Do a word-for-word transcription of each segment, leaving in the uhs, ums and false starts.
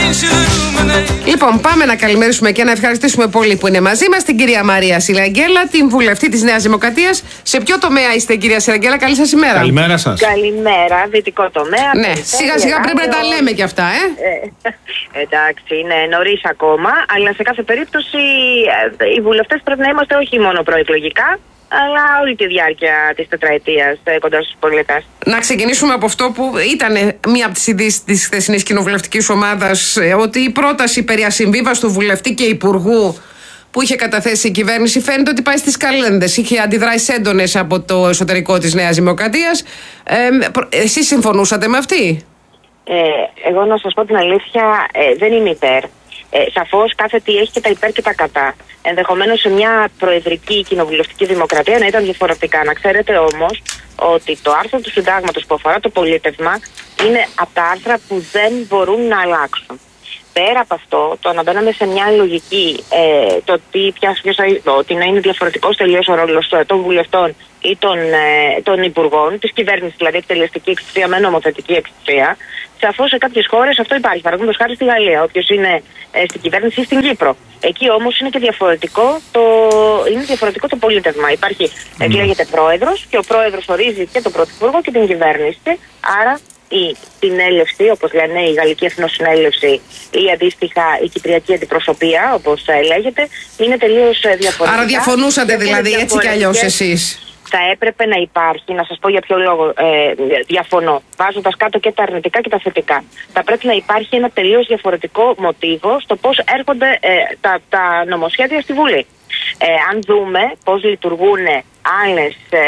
Λοιπόν, πάμε να καλημερίσουμε και να ευχαριστήσουμε πολύ που είναι μαζί μας την κυρία Μαρία Σιραγγέλα, την βουλευτή της Νέας Δημοκρατίας. Σε ποιο τομέα είστε, κυρία Σιραγγέλα? Καλή σας ημέρα. Καλημέρα σας. Καλημέρα, δυτικό τομέα. Ναι, σιγά σιγά πρέπει να τα λέμε και αυτά, ε. ε εντάξει, είναι νωρίς ακόμα, αλλά σε κάθε περίπτωση οι βουλευτές πρέπει να είμαστε όχι μόνο προεκλογικά, αλλά όλη τη διάρκεια της τετραετίας κοντά στους πολίτες. Να ξεκινήσουμε από αυτό που ήταν μία από τις ειδήσεις της χθεσινής κοινοβουλευτικής ομάδας, ότι η πρόταση περί ασυμβίβαστου βουλευτή και υπουργού που είχε καταθέσει η κυβέρνηση φαίνεται ότι πάει στις καλένδες. Είχε αντιδράσεις έντονες από το εσωτερικό της Νέας Δημοκρατίας. Ε, εσείς συμφωνούσατε με αυτή? Ε, εγώ να σας πω την αλήθεια, ε, δεν είμαι υπέρ. Ε, σαφώς κάθε τι έχει και τα υπέρ και τα κατά. Ενδεχομένως σε μια προεδρική κοινοβουλευτική δημοκρατία να ήταν διαφορετικά. Να ξέρετε όμως ότι το άρθρο του συντάγματος που αφορά το πολίτευμα είναι από τα άρθρα που δεν μπορούν να αλλάξουν. Πέρα από αυτό, το να μπαίναμε σε μια λογική, ε, το ότι, πια, ότι να είναι διαφορετικός τελείως ο ρόλος των βουλευτών ή των, ε, των υπουργών, της κυβέρνησης, δηλαδή εκτελεστική εξουσία με νομοθετική εξουσία. Σαφώς σε κάποιες χώρες αυτό υπάρχει. Παραδείγματος χάρη στη Γαλλία, όποιος είναι ε, στην κυβέρνηση ή στην Κύπρο. Εκεί όμως είναι και διαφορετικό το, είναι διαφορετικό το πολίτευμα. Υπάρχει, mm. εκλέγεται πρόεδρος και ο πρόεδρος ορίζει και τον πρωθυπουργό και την κυβέρνηση. Άρα η συνέλευση, όπως λένε η Γαλλική Εθνοσυνέλευση ή αντίστοιχα η Κυπριακή Αντιπροσωπεία, όπως λέγεται, είναι τελείως διαφορετικά. Άρα διαφωνούσατε δηλαδή έτσι κι αλλιώς εσείς? Θα έπρεπε να υπάρχει, να σας πω για ποιο λόγο ε, διαφωνώ, βάζοντας κάτω και τα αρνητικά και τα θετικά. Θα πρέπει να υπάρχει ένα τελείως διαφορετικό μοτίβο στο πώς έρχονται ε, τα, τα νομοσχέδια στη Βουλή. Ε, αν δούμε πώς λειτουργούν άλλες ε,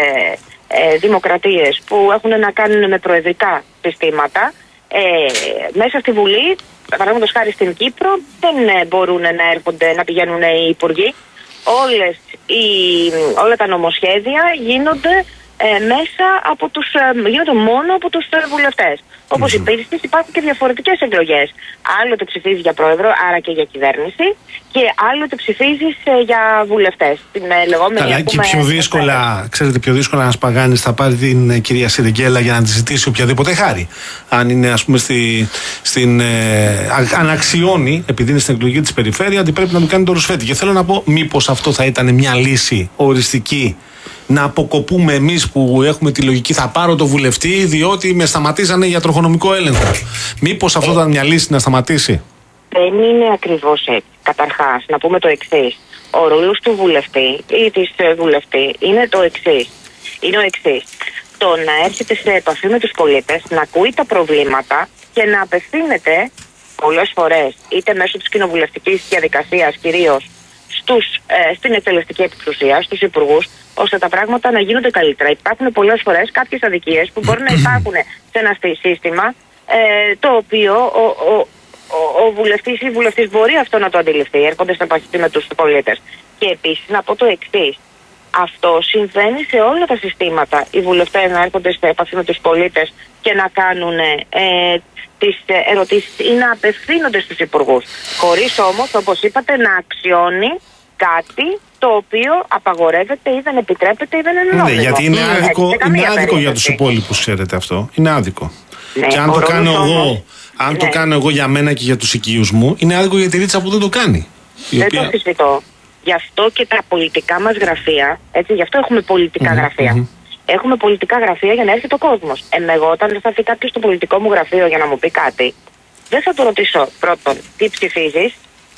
ε, δημοκρατίες που έχουν να κάνουν με προεδρικά συστήματα, ε, μέσα στη Βουλή, παραδείγματος χάρη στην Κύπρο, δεν ε, μπορούν να έρχονται, να πηγαίνουν οι υπουργοί. Όλες οι, όλα τα νομοσχέδια γίνονται ε, μέσα από τους, ε, γίνονται μόνο από τους ε, βουλευτές. Όπως mm-hmm. επίσης υπάρχουν και διαφορετικές εκλογές. Άλλοτε ψηφίζεις για πρόεδρο, άρα και για κυβέρνηση, και άλλοτε ψηφίζεις ε, για βουλευτές. Την ε, λεγόμενη. Καλά, και πιο δύσκολα, ξέρετε, πιο δύσκολα να σπαγάνεις θα πάρει την ε, κυρία Σιραγγέλα για να τη ζητήσει οποιαδήποτε χάρη. Αν είναι, ας πούμε, στη, στην. Ε, αν αξιώνει, επειδή είναι στην εκλογή της περιφέρεια, ότι πρέπει να του κάνει το ρουσφέτη. Και θέλω να πω, μήπως αυτό θα ήταν μια λύση οριστική? Να αποκοπούμε εμείς που έχουμε τη λογική θα πάρω το βουλευτή διότι με σταματήσανε για τροχονομικό έλεγχο. Μήπως αυτό ήταν μια λύση να σταματήσει? Δεν είναι ακριβώς έτσι. Καταρχάς, να πούμε το εξής. Ο ρόλος του βουλευτή ή της βουλευτή είναι το εξής. Είναι ο εξής. Το να έρχεται σε επαφή με τους πολίτες, να ακούει τα προβλήματα και να απευθύνεται πολλές φορές είτε μέσω της κοινοβουλευτικής διαδικασίας κυρίως στους, ε, στην εκτελεστική εξουσία, στους υπουργούς, ώστε τα πράγματα να γίνονται καλύτερα. Υπάρχουν πολλές φορές κάποιες αδικίες που μπορεί να υπάρχουν σε ένα σύστημα ε, το οποίο ο, ο, ο, ο βουλευτής ή η βουλευτής μπορεί αυτό να το αντιληφθεί, έρχονται σε επαφή με τους πολίτες. Και επίσης να πω το εξής. Αυτό συμβαίνει σε όλα τα συστήματα. Οι βουλευτές να έρχονται σε επαφή με τους πολίτες και να κάνουν ε, τις ερωτήσεις ή να απευθύνονται στους υπουργούς. Χωρίς όμως, όπως είπατε, να αξιώνει κάτι το οποίο απαγορεύεται ή δεν επιτρέπεται ή δεν είναι νόμιμο. Ναι, γιατί είναι άδικο, είναι άδικο για τους υπόλοιπους, ξέρετε αυτό. Είναι άδικο. Ναι, και αν το κάνω όμως, εγώ, αν ναι. το κάνω εγώ για μένα και για τους οικείους μου, είναι άδικο για τη Ρίτσα που δεν το κάνει. Δεν οποία... το αμφισβητώ. Γι' αυτό και τα πολιτικά μας γραφεία, έτσι, γι' αυτό έχουμε πολιτικά mm-hmm, γραφεία. Mm-hmm. Έχουμε πολιτικά γραφεία για να έρχεται ο κόσμος. Ε, εγώ, όταν θα έρθει κάποιος στο πολιτικό μου γραφείο για να μου πει κάτι, δεν θα του ρωτήσω πρώτον τι ψηφίζεις,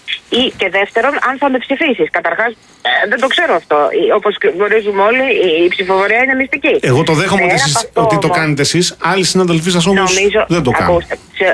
ή και δεύτερον αν θα με ψηφίσεις. Καταρχάς, ε, δεν το ξέρω αυτό. Όπως γνωρίζουμε όλοι, η ψηφοφορία είναι μυστική. Εγώ το δέχομαι ότι, εσείς, αυτό, ότι το κάνετε εσείς. Άλλοι συναδελφοί σας όμως νομίζω, δεν το κάνουν.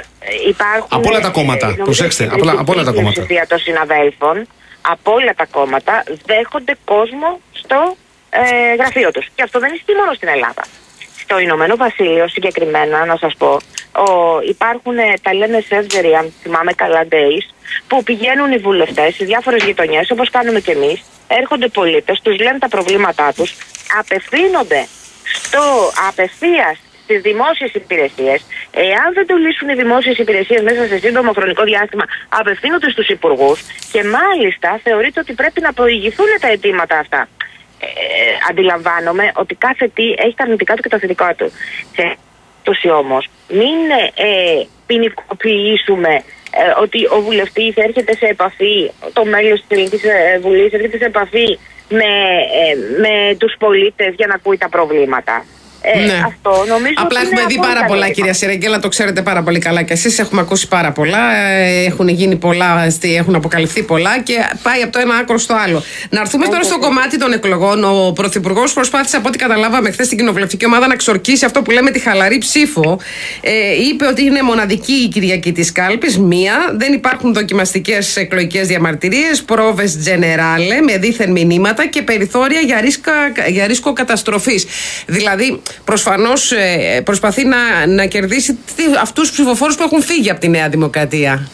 Από όλα τα κόμματα. Προσέξτε, από, από όλα τα κόμματα. Η των συναδέλφων από όλα τα κόμματα δέχονται κόσμο στο ε, γραφείο τους. Και αυτό δεν ισχύει μόνο στην Ελλάδα. Στο Ηνωμένο Βασίλειο συγκεκριμένα, να σας πω, ο, υπάρχουν, τα λένε σερβερι, αν θυμάμαι καλά, days, που πηγαίνουν οι βουλευτές σε διάφορες γειτονιές, όπως κάνουμε κι εμείς, έρχονται πολίτες, τους λένε τα προβλήματά τους, απευθύνονται στο απευθείας στις δημόσιες υπηρεσίες. Εάν δεν το λύσουν οι δημόσιες υπηρεσίες μέσα σε σύντομο χρονικό διάστημα, απευθύνονται στους υπουργούς και μάλιστα θεωρείται ότι πρέπει να προηγηθούν τα αιτήματα αυτά. Ε, αντιλαμβάνομαι ότι κάθε τι έχει τα αρνητικά του και τα θετικά του. Σε περίπτωση όμως, μην ε, ποινικοποιήσουμε ε, ότι ο βουλευτής έρχεται σε επαφή, το μέλος της Ελληνικής Βουλής έρχεται σε επαφή με, ε, με τους πολίτες για να ακούει τα προβλήματα. Ε, ναι. Αυτό νομίζω. Απλά ότι έχουμε είναι δει πάρα πολλά, νόημα. κυρία Σιρεγγέλα, το ξέρετε πάρα πολύ καλά κι εσείς. Έχουμε ακούσει πάρα πολλά, έχουν γίνει πολλά, έχουν αποκαλυφθεί πολλά και πάει από το ένα άκρο στο άλλο. Να έρθουμε τώρα στο κομμάτι των εκλογών. Ο Πρωθυπουργός προσπάθησε, από ό,τι καταλάβαμε χθες στην κοινοβουλευτική ομάδα, να ξορκίσει αυτό που λέμε τη χαλαρή ψήφο. Ε, είπε ότι είναι μοναδική η Κυριακή της κάλπης, μία. Δεν υπάρχουν δοκιμαστικές εκλογικές διαμαρτυρίες, πρόβες τζενεράλε με δίθεν μηνύματα και περιθώρια για, ρίσκα, για ρίσκο καταστροφής. Δηλαδή, προσφανώς ε, προσπαθεί να, να κερδίσει αυτούς τους ψηφοφόρους που έχουν φύγει από τη Νέα Δημοκρατία.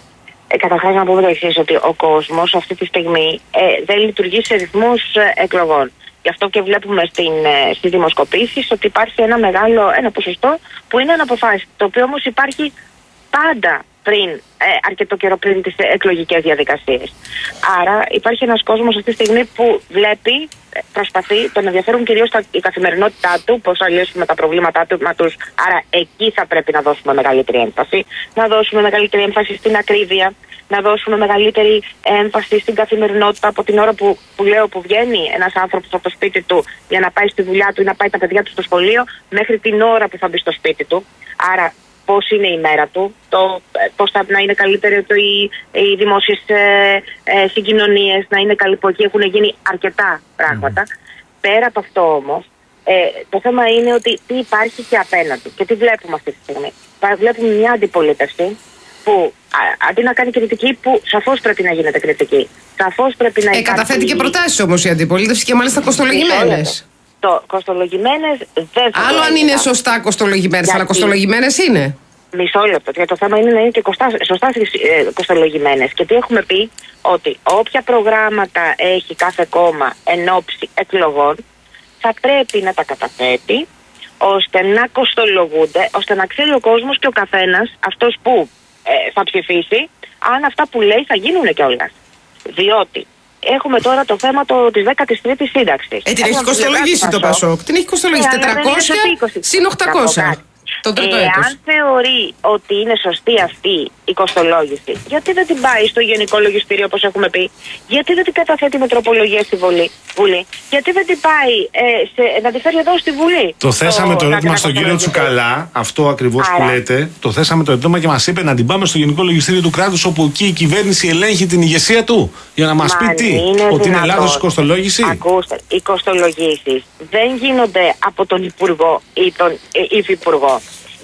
Ε, Καταρχάς να πούμε το εξής, ότι ο κόσμος αυτή τη στιγμή ε, δεν λειτουργεί σε ρυθμούς ε, εκλογών. Γι' αυτό και βλέπουμε στην, ε, στις δημοσκοπήσεις ότι υπάρχει ένα μεγάλο ένα ποσοστό που είναι αναποφάσιστο, το οποίο όμως υπάρχει πάντα πριν, ε, αρκετό καιρό πριν τις εκλογικές διαδικασίες. Άρα υπάρχει ένας κόσμος αυτή τη στιγμή που βλέπει, προσπαθεί, τον ενδιαφέρουν κυρίως τα, η καθημερινότητά του, πώς θα λύσουμε τα προβλήματά του, τους. Άρα εκεί θα πρέπει να δώσουμε μεγαλύτερη έμφαση, να δώσουμε μεγαλύτερη έμφαση στην ακρίβεια, να δώσουμε μεγαλύτερη έμφαση στην καθημερινότητα από την ώρα που, που λέω που βγαίνει ένας άνθρωπος από το σπίτι του για να πάει στη δουλειά του ή να πάει τα παιδιά του στο σχολείο, μέχρι την ώρα που θα μπει στο σπίτι του. Άρα πώς είναι η μέρα του, το, πώς θα να είναι καλύτερο το, οι, οι δημόσιες ε, ε, συγκοινωνίες, να είναι καλή, που εκεί έχουν γίνει αρκετά πράγματα. Mm. Πέρα από αυτό όμως, ε, το θέμα είναι ότι τι υπάρχει και απέναντι και τι βλέπουμε αυτή τη στιγμή. Βλέπουμε μια αντιπολίτευση που α, αντί να κάνει κριτική, που σαφώς πρέπει να γίνεται κριτική. Σαφώς πρέπει να ε, υπάρχει... Καταθέτει και προτάσεις όμως η αντιπολίτευση και μάλιστα κοστολογημένες. Το κοστολογημένες δεν θα. Άλλο αν είναι σωστά κοστολογημένες, αλλά κοστολογημένες είναι. Μισό λεπτό. Γιατί το θέμα είναι να είναι και κοστά, σωστά ε, κοστολογημένες. Και τι έχουμε πει, ότι όποια προγράμματα έχει κάθε κόμμα εν ώψη εκλογών, θα πρέπει να τα καταθέτει ώστε να κοστολογούνται, ώστε να ξέρει ο κόσμος και ο καθένας, αυτός που ε, θα ψηφίσει, αν αυτά που λέει θα γίνουν κιόλας. Διότι έχουμε τώρα το θέμα το, της δέκατης τρίτης σύνταξης. Ε, την έχει κοστολογήσει το Πασόκ. Την έχει κοστολογήσει ε, τετρακόσια συν οκτακόσια. Το τρίτο έτος. Αν θεωρεί ότι είναι σωστή αυτή η κοστολόγηση, γιατί δεν την πάει στο Γενικό Λογιστήριο όπως έχουμε πει, γιατί δεν την καταθέτει με τροπολογία στη Βουλή, Βουλή, γιατί δεν την πάει ε, σε, να τη φέρει εδώ στη Βουλή. Το θέσαμε το ερώτημα στον κύριο Τσουκαλά, αυτό ακριβώς που λέτε. Το θέσαμε το ερώτημα και μας είπε να την πάμε στο Γενικό Λογιστήριο του κράτους, όπου εκεί η κυβέρνηση ελέγχει την ηγεσία του. Για να μας πει τι, είναι ότι είναι λάθος η κοστολόγηση. Ακούστε, οι κοστολογήσεις δεν γίνονται από τον Υπουργό ή τον ε, Υφυπουργό.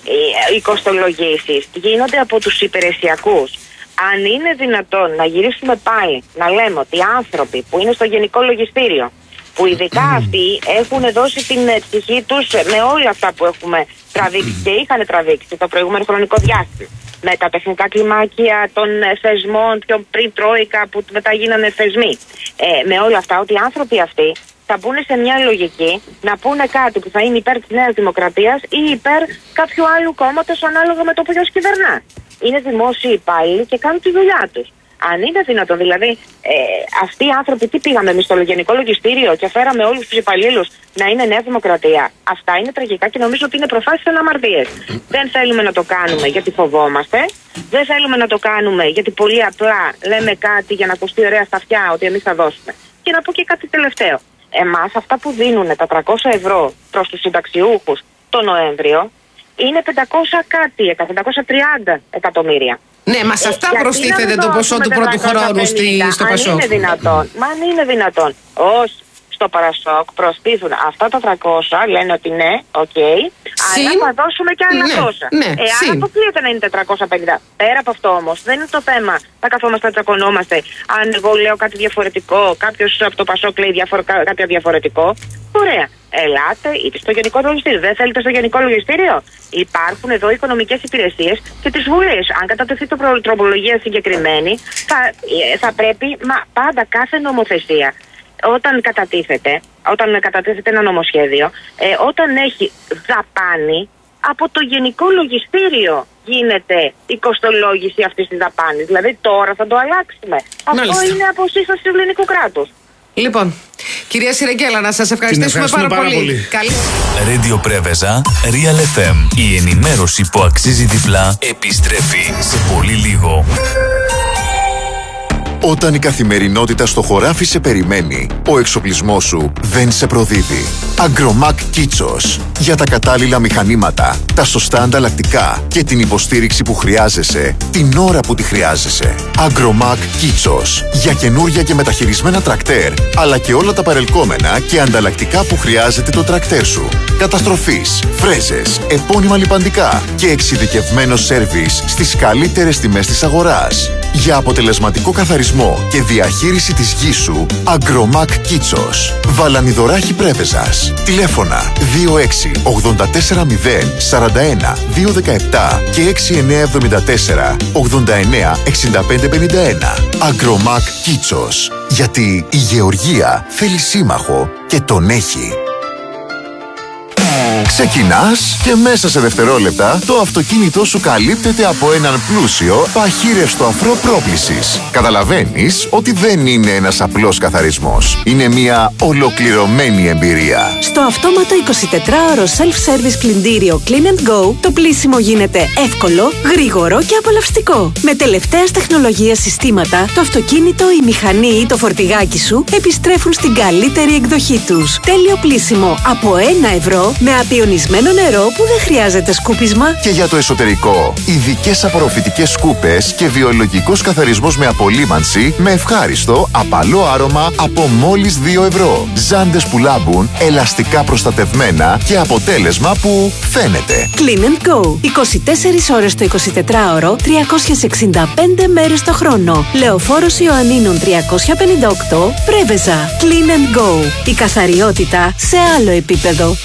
Οι κοστολογήσεις γίνονται από τους υπηρεσιακούς. Αν είναι δυνατόν να γυρίσουμε πάλι να λέμε ότι οι άνθρωποι που είναι στο Γενικό Λογιστήριο, που ειδικά αυτοί έχουν δώσει την ψυχή τους με όλα αυτά που έχουμε τραβήξει και είχαν τραβήξει το προηγούμενο χρονικό διάστημα, με τα τεχνικά κλιμάκια των θεσμών, πιο πριν Τρόικα που μετά γίνανε θεσμοί, ε, με όλα αυτά, ότι οι άνθρωποι αυτοί θα μπουν σε μια λογική να πούνε κάτι που θα είναι υπέρ της Νέας Δημοκρατίας ή υπέρ κάποιου άλλου κόμματος ανάλογα με το ποιος κυβερνά. Είναι δημόσιοι υπάλληλοι και κάνουν τη δουλειά τους. Αν είναι δυνατόν, δηλαδή, ε, αυτοί οι άνθρωποι, τι πήγαμε εμείς στο Γενικό Λογιστήριο και φέραμε όλους τους υπαλλήλους να είναι Νέα Δημοκρατία. Αυτά είναι τραγικά και νομίζω ότι είναι προφάσεις αναμαρτίες. Δεν θέλουμε να το κάνουμε γιατί φοβόμαστε. Δεν θέλουμε να το κάνουμε γιατί πολύ απλά λέμε κάτι για να ακουστεί ωραία στα αυτιά ότι εμείς θα δώσουμε. Και να πω και κάτι τελευταίο. Εμάς αυτά που δίνουν τα τριακόσια ευρώ προς τους συνταξιούχους το Νοέμβριο είναι πεντακόσια κάτι, πεντακόσια τριάντα εκατομμύρια. Ναι, μα σε αυτά ε, προστίθεται το ποσό του πρώτου χρόνου στη, στο Πασόκ. Αν είναι δυνατόν, μα αν είναι δυνατόν. Όχι, στο Πασόκ προστίθουν αυτά τα τριακόσια, λένε ότι ναι, οκ, okay, αλλά θα δώσουμε και άλλα τόσα. Ναι, ναι, Εάν αποκλείεται να είναι τετρακόσια πενήντα. Πέρα από αυτό όμως, δεν είναι το θέμα να καθόμαστε να τσακωνόμαστε. Αν εγώ λέω κάτι διαφορετικό, κάποιος από το Πασόκ λέει διαφορο, κάτι διαφορετικό. Ωραία. Ελάτε είτε στο Γενικό Λογιστήριο. Δεν θέλετε στο Γενικό Λογιστήριο. Υπάρχουν εδώ οικονομικές υπηρεσίες και της Βουλής. Αν κατατεθεί το τροπολογία συγκεκριμένη, θα, θα πρέπει μα, πάντα κάθε νομοθεσία, όταν κατατίθεται, όταν κατατίθεται ένα νομοσχέδιο, ε, όταν έχει δαπάνη, από το Γενικό Λογιστήριο γίνεται η κοστολόγηση αυτής της δαπάνης. Δηλαδή τώρα θα το αλλάξουμε. Μάλιστα. Αυτό είναι αποσύσταση του ελληνικού κράτους. Λοιπόν, Κυρία Σιρεγγέλα, να σας ευχαριστήσουμε πάρα, πάρα πολύ. πολύ. Καλή. Radio Πρέβεζα, Real εφ εμ. Η ενημέρωση που αξίζει διπλά επιστρέφει σε πολύ λίγο. Όταν η καθημερινότητα στο χωράφι σε περιμένει, ο εξοπλισμός σου δεν σε προδίδει. Agromac Kitsos. Για τα κατάλληλα μηχανήματα, τα σωστά ανταλλακτικά και την υποστήριξη που χρειάζεσαι, την ώρα που τη χρειάζεσαι. Agromac Kitsos. Για καινούρια και μεταχειρισμένα τρακτέρ, αλλά και όλα τα παρελκόμενα και ανταλλακτικά που χρειάζεται το τρακτέρ σου. Καταστροφής, φρέζες, επώνυμα λιπαντικά και εξειδικευμένο σέρβις στις καλύτερες τιμές της αγοράς. Για αποτελεσματικό καθαρισμό και διαχείριση της γης σου, Agromac Kitsos. Βαλανιδωράχη Πρέβεζας. Τηλέφωνα δύο έξι ογδόντα τέσσερα μηδέν σαράντα ένα διακόσια δεκαεπτά και έξι εννιά εβδομήντα τέσσερα ογδόντα εννιά εξήντα πέντε πενήντα ένα. Agromac Kitsos. Γιατί η γεωργία θέλει σύμμαχο και τον έχει. Ξεκινάς και μέσα σε δευτερόλεπτα το αυτοκίνητό σου καλύπτεται από έναν πλούσιο παχύρευστο αφρό πρόπλησης. Καταλαβαίνεις ότι δεν είναι ένας απλός καθαρισμός. Είναι μια ολοκληρωμένη εμπειρία. Στο αυτόματο εικοσιτετράωρο self-service πλυντήριο Clean and Go, το πλύσιμο γίνεται εύκολο, γρήγορο και απολαυστικό. Με τελευταίας τεχνολογίας συστήματα, το αυτοκίνητο, η μηχανή ή το φορτηγάκι σου επιστρέφουν στην καλύτερη εκδοχή τους. Τέλειο πλύσιμο από ένα ευρώ με απειονισμένο νερό που δεν χρειάζεται σκούπισμα. Και για το εσωτερικό, ειδικές απορροφητικές σκούπες και βιολογικός καθαρισμός με απολύμανση με ευχάριστο, απαλό άρωμα από μόλις δύο ευρώ. Ζάντες που λάμπουν, ελαστικά προστατευμένα και αποτέλεσμα που φαίνεται. Clean and Go. είκοσι τέσσερις ώρες το εικοσιτετράωρο, τριακόσιες εξήντα πέντε μέρες το χρόνο. Λεωφόρος Ιωαννίνων τριακόσια πενήντα οκτώ, Πρέβεζα. Clean and Go. Η καθαριότητα σε άλλο επίπεδο.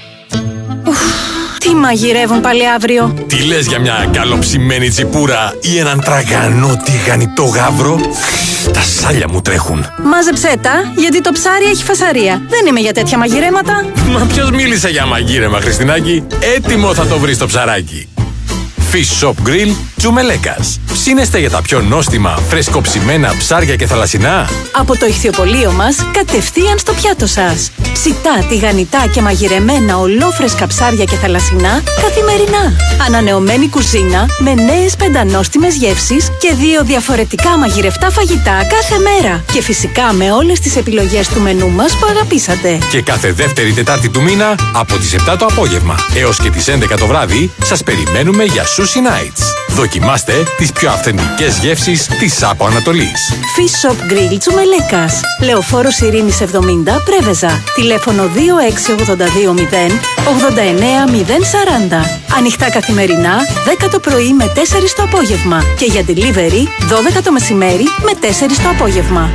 Ουφ, τι μαγειρεύουν πάλι αύριο? Τι λες για μια καλοψημένη τσιπούρα ή έναν τραγανό τηγανιτό γάβρο? Τα σάλια μου τρέχουν. Μάζεψέ τα, γιατί το ψάρι έχει φασαρία. Δεν είμαι για τέτοια μαγειρέματα. Μα ποιος μίλησε για μαγείρεμα, Χριστινάκη? Έτοιμο θα το βρεις το ψαράκι. Fish Shop Grill Τσουμελέκας. Ψήνεστε για τα πιο νόστιμα, φρεσκοψημένα ψάρια και θαλασσινά? Από το ηχθιοπωλείο μας, κατευθείαν στο πιάτο σας. Ψητά, τηγανιτά και μαγειρεμένα ολόφρεσκα ψάρια και θαλασσινά καθημερινά. Ανανεωμένη κουζίνα με νέες πεντανόστιμες γεύσεις και δύο διαφορετικά μαγειρευτά φαγητά κάθε μέρα. Και φυσικά με όλες τις επιλογές του μενού μας που αγαπήσατε. Και κάθε δεύτερη Τετάρτη του μήνα από τις επτά το απόγευμα έως και τις έντεκα το βράδυ σας περιμένουμε για Sushi Nights. Δοκιμάστε τις πιο αυθεντικές γεύσεις της Άπο Ανατολής. Fish Shop Grill Τσουμελέκας. Λεωφόρος Ειρήνης εβδομήντα, Πρέβεζα. Τηλέφωνο δύο έξι ογδόντα δύο μηδέν ογδόντα εννέα μηδέν σαράντα. Ανοιχτά καθημερινά, δέκα το πρωί με τέσσερις το απόγευμα. Και για delivery, δώδεκα το μεσημέρι με τέσσερις το απόγευμα.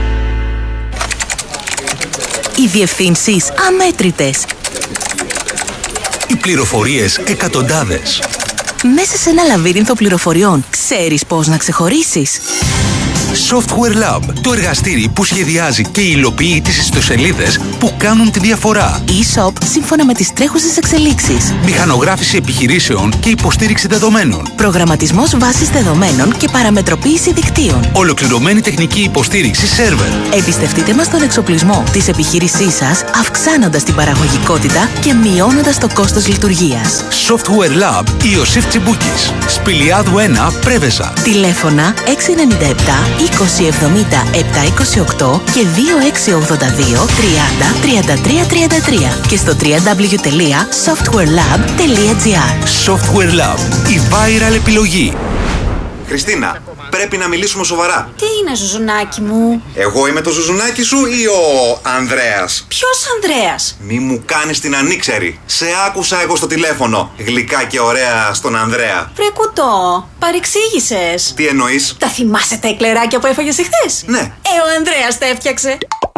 Οι διευθύνσεις αμέτρητες. Οι πληροφορίες εκατοντάδες. Μέσα σε ένα λαβύρινθο πληροφοριών, ξέρεις πώς να ξεχωρίσεις? Software Lab, το εργαστήρι που σχεδιάζει και υλοποιεί τις ιστοσελίδες που κάνουν τη διαφορά. E-shop σύμφωνα με τις τρέχουσες εξελίξεις. Μηχανογράφηση επιχειρήσεων και υποστήριξη δεδομένων. Προγραμματισμός βάσης δεδομένων και παραμετροποίηση δικτύων. Ολοκληρωμένη τεχνική υποστήριξη σερβερ. Εμπιστευτείτε μας τον εξοπλισμό της επιχείρησής σας, αυξάνοντας την παραγωγικότητα και μειώνοντας το κόστος λειτουργίας. Software Lab Ιωσήφ Τσιμπούκης. Σπηλιάδου ένα, Πρέβεζα. Τηλέφωνα έξι εννιά επτά είκοσι εβδομήντα επτακόσια είκοσι οκτώ και δύο έξι ογδόντα δύο τριάντα τριάντα τρία τριάντα τρία και στο double-u double-u double-u τελεία software lab τελεία gr. Software Lab, η viral επιλογή. Χριστίνα, πρέπει να μιλήσουμε σοβαρά. Τι είναι, ζουζουνάκι μου? Εγώ είμαι το ζουζουνάκι σου ή ο Ανδρέας? Ποιος Ανδρέας? Μη μου κάνεις την ανήξερη. Σε άκουσα εγώ στο τηλέφωνο. Γλυκά και ωραία στον Ανδρέα. Βρε κουτό, παρεξήγησες. Τι εννοείς? Τα θυμάσαι τα εκλεράκια που έφαγες εχθές? Ναι. Ε, ο Ανδρέας τα έφτιαξε.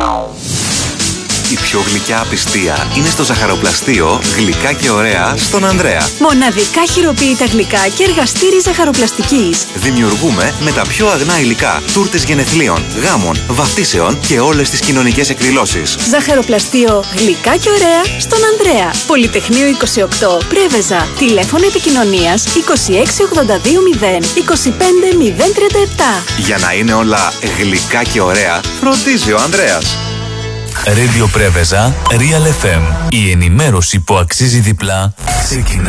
Η πιο γλυκιά απιστία είναι στο ζαχαροπλαστείο Γλυκά και ωραία στον Ανδρέα. Μοναδικά χειροποίητα γλυκά και εργαστήρι ζαχαροπλαστικής. Δημιουργούμε με τα πιο αγνά υλικά τούρτες γενεθλίων, γάμων, βαφτίσεων και όλες τις κοινωνικές εκδηλώσεις. Ζαχαροπλαστείο Γλυκά και ωραία στον Ανδρέα. Πολυτεχνείο είκοσι οκτώ, Πρέβεζα. Τηλέφωνο επικοινωνίας είκοσι έξι ογδόντα δύο μηδέν είκοσι πέντε μηδέν τριάντα επτά. Για να είναι όλα γλυκά και ωραία, φροντίζει ο Ανδρέας. Radio Πρέβεζα, Real εφ εμ. Η ενημέρωση που αξίζει διπλά ξεκινά